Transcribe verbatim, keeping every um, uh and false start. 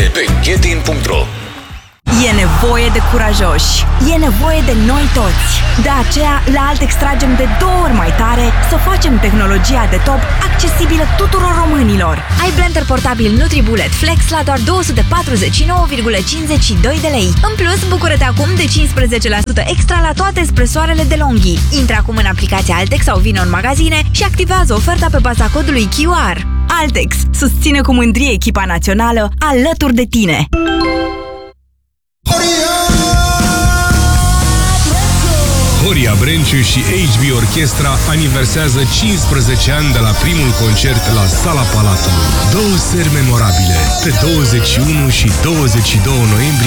pe getin punct ro. E nevoie de curajoși, e nevoie de noi toți. De aceea, la Altex tragem de două ori mai tare să facem tehnologia de top accesibilă tuturor românilor. Ai blender portabil NutriBullet Flex la doar două sute patruzeci și nouă virgulă cincizeci și doi de lei. În plus, bucură-te acum de cincisprezece la sută extra la toate espresoarele de Longhi. Intră acum în aplicația Altex sau vină în magazine și activează oferta pe baza codului Q R. Altex susține cu mândrie echipa națională alături de tine. Horia Brenciu și H B Orchestra aniversează cincisprezece ani de la primul concert la Sala Palatului. Două seri memorabile, pe douăzeci și unu și douăzeci și doi noiembrie